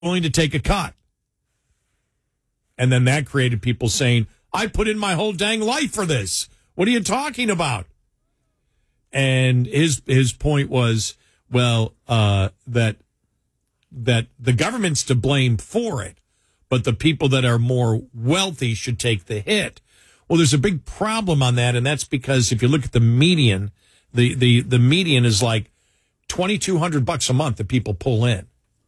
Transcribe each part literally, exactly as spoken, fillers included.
willing to take a cut. And then that created people saying, I put in my whole dang life for this. What are you talking about? And his his point was, well, uh, that that the government's to blame for it, but the people that are more wealthy should take the hit. Well, there's a big problem on that, and that's because if you look at the median, the the, the median is like twenty-two hundred bucks a month that people pull in.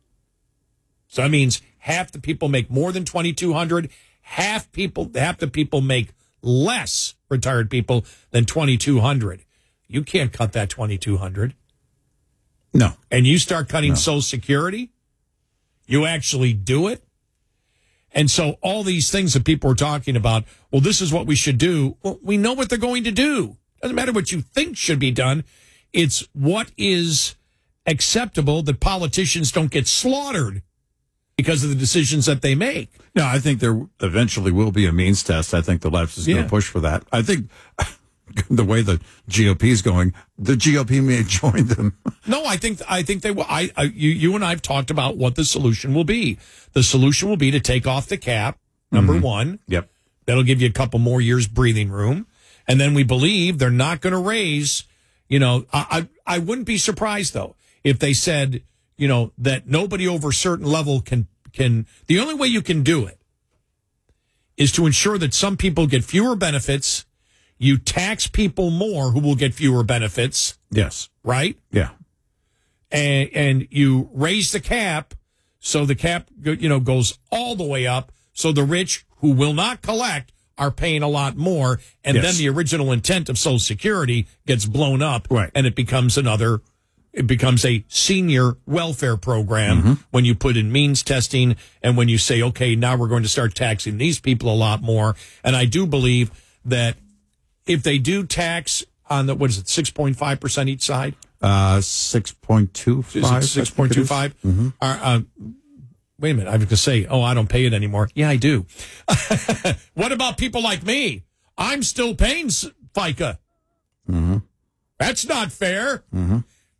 So that means half the people make more than twenty-two hundred, half people half the people make less, retired people, than twenty-two hundred. You can't cut that twenty-two hundred. No. And you start cutting no. Social Security, you actually do it. And so all these things that people are talking about, well, this is what we should do. Well, we know what they're going to do. Doesn't matter what you think should be done. It's what is acceptable that politicians don't get slaughtered because of the decisions that they make. No, I think there eventually will be a means test. I think the left is yeah. going to push for that. I think the way the G O P is going, the G O P may join them. No, I think I think they will. I, I you, you and I have talked about what the solution will be. The solution will be to take off the cap. Number mm-hmm. one. Yep. That'll give you a couple more years breathing room, and then we believe they're not going to raise. You know, I, I I wouldn't be surprised though if they said, you know, that nobody over a certain level can can. The only way you can do it is to ensure that some people get fewer benefits. You tax people more who will get fewer benefits. Yes. Right? Yeah. And and you raise the cap so the cap, you know, goes all the way up. So the rich who will not collect are paying a lot more. And yes. then the original intent of Social Security gets blown up. Right. And it becomes another, it becomes a senior welfare program mm-hmm. when you put in means testing and when you say, okay, now we're going to start taxing these people a lot more. And I do believe that if they do tax on the, what is it, six point five percent each side? Uh, six point two five. six point two five? Mm-hmm. Uh, wait a minute. I was going to say, oh, I don't pay it anymore. Yeah, I do. What about people like me? I'm still paying FICA. Mm-hmm. That's not fair. Mm-hmm.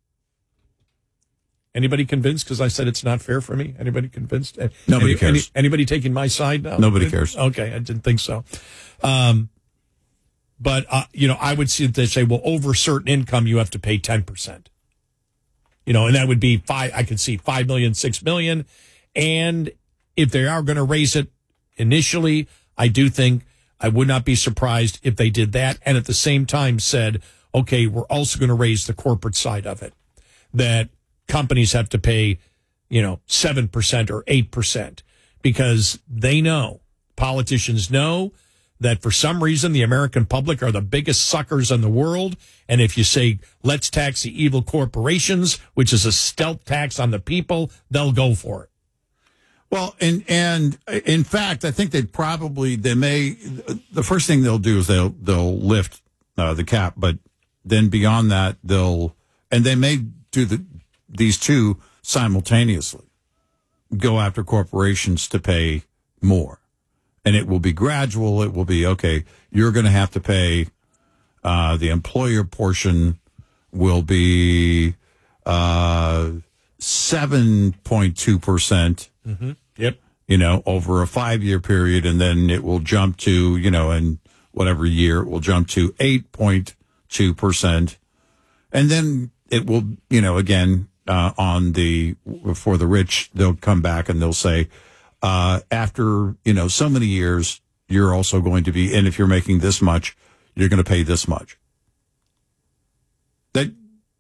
Anybody convinced because I said it's not fair for me? Anybody convinced? Nobody any, cares. Any, anybody taking my side now? Nobody cares. Okay, I didn't think so. Um, But, uh, you know, I would see that they say, well, over a certain income, you have to pay ten percent. You know, and that would be five, I could see five million, six million. And if they are going to raise it initially, I do think I would not be surprised if they did that. And at the same time said, okay, we're also going to raise the corporate side of it, that companies have to pay, you know, seven percent or eight percent because they know, politicians know, that for some reason the American public are the biggest suckers in the world. And if you say, let's tax the evil corporations, which is a stealth tax on the people, they'll go for it. Well, and and in fact, I think they probably, they may, the first thing they'll do is they'll, they'll lift uh, the cap, but then beyond that, they'll, and they may do the these two simultaneously, go after corporations to pay more. And it will be gradual. It will be, okay, you're going to have to pay, uh, the employer portion will be uh, seven point two percent. Mm-hmm. Yep. You know, over a five-year period, and then it will jump to, you know, in whatever year, it will jump to eight point two percent. And then it will, you know, again, uh, on the, for the rich, they'll come back and they'll say, Uh, after, you know, so many years, you're also going to be, and if you're making this much, you're going to pay this much. That,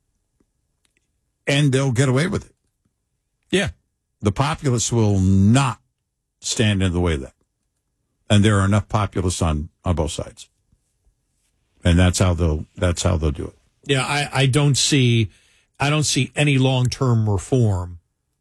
and they'll get away with it. Yeah. The populace will not stand in the way of that. And there are enough populists on, on both sides. And that's how they'll, that's how they'll do it. Yeah, I, I don't see, I don't see any long-term reform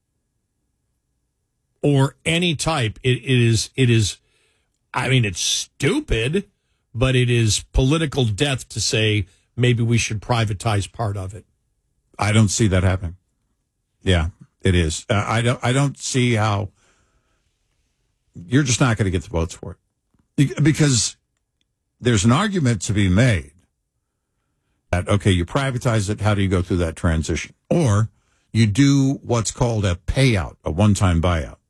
or any type. It, it is, it is, I mean, it's stupid, but it is political death to say maybe we should privatize part of it. I don't see that happening. Yeah, it is. Uh, I don't, I don't see how you're just not going to get the votes for it, because there's an argument to be made that, okay, you privatize it. How do you go through that transition? Or you do what's called a payout, a one-time buyout.